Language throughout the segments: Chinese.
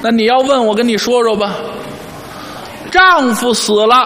那你要问我，跟你说说吧。丈夫死了。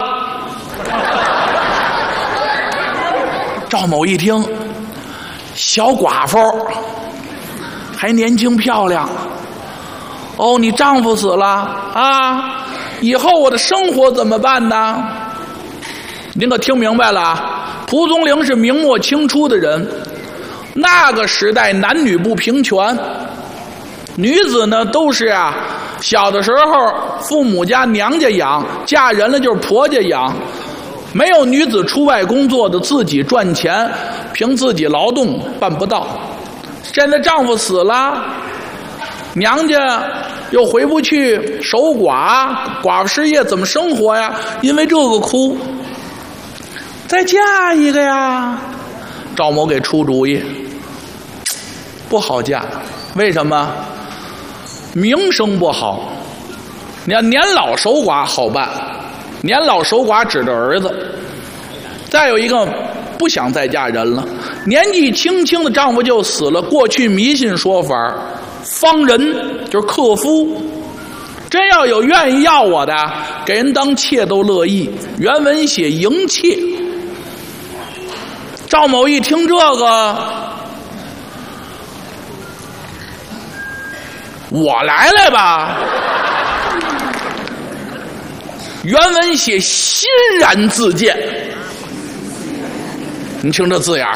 赵某一听，小寡妇还年轻漂亮。哦，你丈夫死了啊？以后我的生活怎么办呢？您可听明白了啊？蒲松龄是明末清初的人，那个时代男女不平权，女子呢都是啊，小的时候父母家娘家养，嫁人了就是婆家养，没有女子出外工作的，自己赚钱，凭自己劳动办不到。现在丈夫死了，娘家又回不去，守寡，寡妇失业怎么生活呀？因为这个哭，再嫁一个呀。赵某给出主意，不好嫁，为什么？名声不好。你要年老守寡好办，年老守寡指着儿子。再有一个，不想再嫁人了，年纪轻轻的丈夫就死了。过去迷信说法，方人就是克夫，真要有愿意要我的，给人当妾都乐意。原文写迎妾。赵某一听这个，我来吧。原文写欣然自荐。你听这字眼，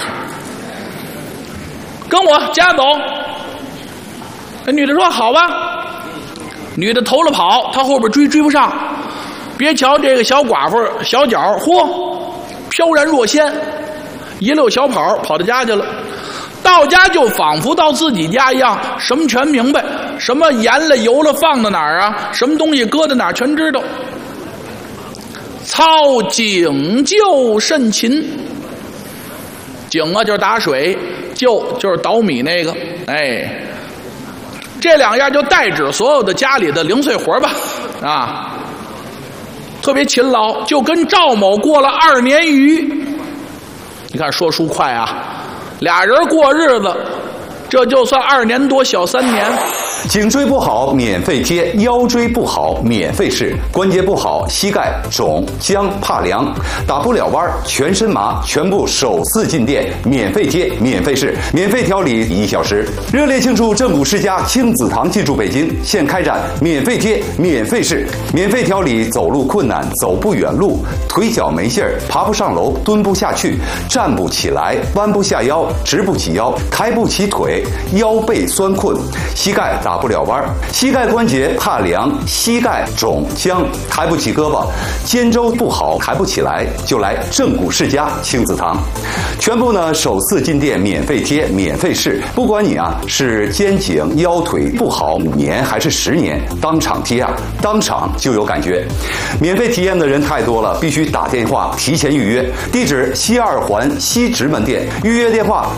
跟我家走。那女的说好吧。女的头了跑，她后边追不上。别瞧这个小寡妇小脚，嚯，飘然若仙，一溜小跑跑到家去了。到家就仿佛到自己家一样，什么全明白，什么盐了油了放到哪儿啊，什么东西搁在哪儿全知道。操井救甚勤，井啊就是打水，救就是捣米那个，哎，这两样就代指所有的家里的零碎活吧，啊，特别勤劳，就跟赵某过了2年余。你看说书快啊，俩人过日子，这就算2年多小3年。 颈椎不好免费贴，腰椎不好免费试，关节不好膝盖肿僵怕凉打不了弯全身麻，全部首次进店免费贴免费试免费调理1小时。热烈庆祝正骨世家亲子堂进驻北京，现开展免费贴免费试免费调理走路困难走不远路腿脚没劲儿爬不上楼蹲不下去站不起来弯不下腰直不起腰抬不起腿腰背酸困膝盖打不了弯膝盖关节怕凉膝盖肿僵抬不起胳膊肩周不好抬不起来就来正骨世家亲子堂，全部呢首次进店免费贴免费试，不管你啊是肩颈腰腿不好5年还是10年，当场贴啊当场就有感觉。免费体验的人太多了，必须打电话提前预约。地址西2环西直门店，预约电话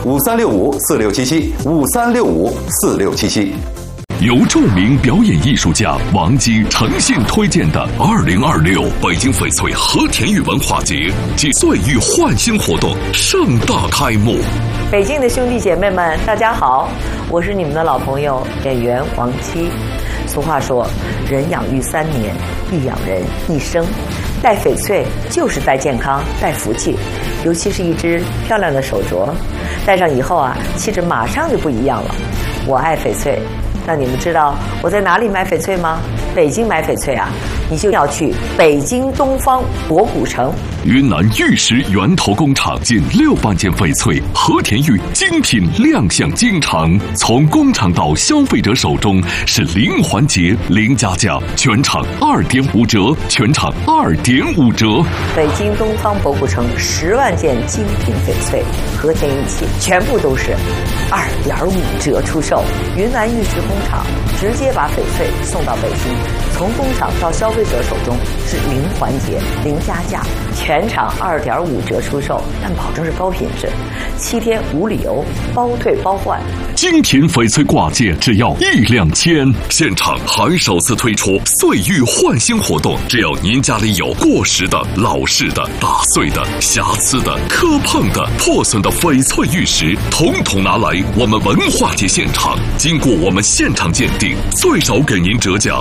5365467753654677。 由著名表演艺术家王姬诚信推荐的2026北京翡翠和田玉文化节暨岁玉焕新活动盛大开幕。 北京的兄弟姐妹们，大家好，我是你们的老朋友演员王姬。俗话说，人养育3年，亦养人1生。戴翡翠就是戴健康、戴福气，尤其是一只漂亮的手镯，戴上以后啊，气质马上就不一样了。我爱翡翠。那你们知道我在哪里买翡翠吗？北京买翡翠啊，你就要去北京东方博古城。 云南玉石源头工厂近600件翡翠和田玉精品亮相京城，从工厂到消费者手中是零环节零加价，全场2.5折，全场2.5折。 北京东方博古城10万件精品翡翠和田玉器，全部都是2.5折出售。云南玉石工厂直接把翡翠送到北京，从工厂到消费者手中是零环节零加价，全场2.5折出售，但保证是高品质，7天无理由，包退包换。 精品翡翠挂件只要1两千，现场还首次推出岁玉焕新活动，只要您家里有过时的、老式的、打碎的、瑕疵的、磕碰的、破损的翡翠玉石，统统拿来我们文化节现场，经过我们现场鉴定，最少给您折价